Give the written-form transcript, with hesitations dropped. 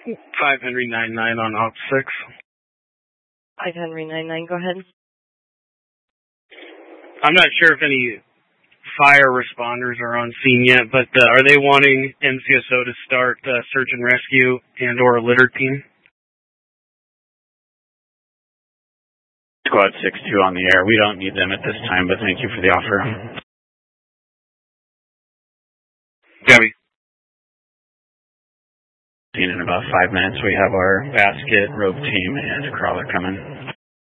5 Henry 99 on Op 6. 5 Henry 99, go ahead. I'm not sure if any fire responders are on scene yet, but are they wanting NCSO to start search and rescue and or a litter team? Squad 6-2 on the air. We don't need them at this time, but thank you for the offer. Gabby. In about 5 minutes, we have our basket, rope team, and crawler coming.